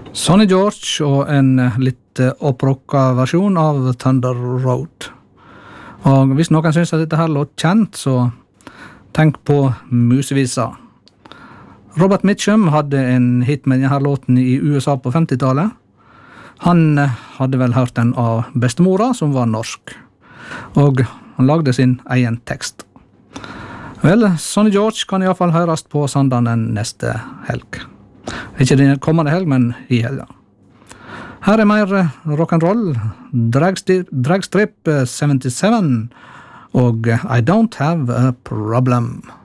Sonny George og en litt opprocka versjon av Thunder Road. Og hvis noen synes at dette her låt kjent, så tenk på musevisa. Robert Mitchum hadde en hit med denne låten i USA på 50-tallet. Han hadde vel hørt den av bestemora, som var norsk. Og han lagde sin egen tekst. Vel, Sonny George kan i hvert fall høres på Sandane neste helg. Ikke den kommende helg, men i helga. Her er mer rock'n'roll, Dragstrip 77, og I Don't Have a Problem.